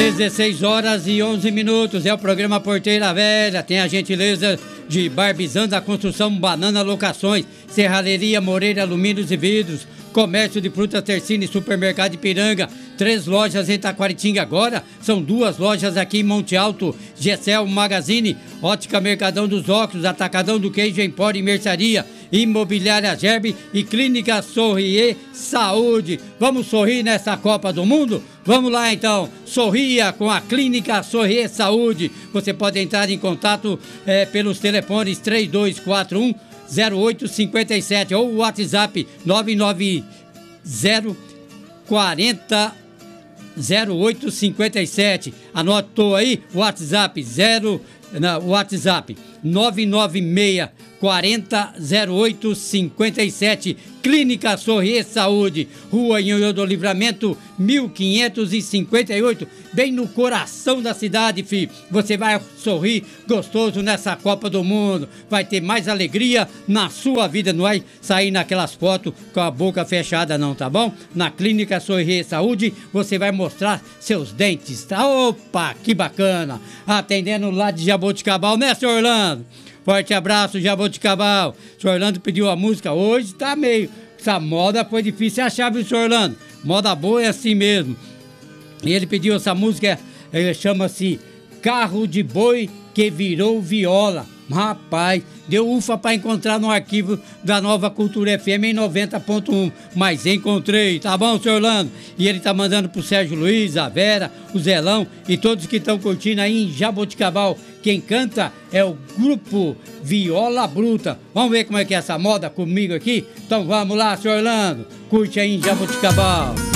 16 horas e 11 minutos, é o programa Porteira Velha, tem a gentileza de Barbizan da Construção Banana Locações, Serralheria Moreira Alumínios e Vidros, Comércio de Frutas Tercine, Supermercado Ipiranga, 3 lojas em Taquaritinga agora, são 2 lojas aqui em Monte Alto, Gessel Magazine, Ótica Mercadão dos Óculos, Atacadão do Queijo, Empório e Mercearia, Imobiliária Gerbe e Clínica Sorrier Saúde. Vamos sorrir nessa Copa do Mundo? Vamos lá então, sorria com a Clínica Sorrier Saúde. Você pode entrar em contato pelos telefones 3241 0857 ou o WhatsApp 99040 0857. Anotou aí? WhatsApp 996 40 0857. Clínica Sorrier Saúde, Rua Nhonhô do Livramento 1558, bem no coração da cidade, filho. Você vai sorrir gostoso nessa Copa do Mundo, vai ter mais alegria na sua vida, não vai sair naquelas fotos com a boca fechada não, tá bom? Na Clínica Sorrier Saúde você vai mostrar seus dentes, tá? Opa, que bacana! Atendendo lá de Jaboticabal, né, senhor Orlando? Forte abraço, Jaboticabal. O senhor Orlando pediu a música, hoje tá meio... Essa moda foi difícil achar, viu, senhor Orlando? Moda boa é assim mesmo. E ele pediu essa música, chama-se Carro de Boi que Virou Viola. Rapaz, deu ufa pra encontrar no arquivo da Nova Cultura FM em 90.1. Mas encontrei, tá bom, senhor Orlando? E ele tá mandando pro Sérgio Luiz, a Vera, o Zelão e todos que estão curtindo aí em Jaboticabal. Quem canta é o grupo Viola Bruta. Vamos ver como é que é essa moda comigo aqui? Então vamos lá, senhor Orlando. Curte aí em Jaboticabal.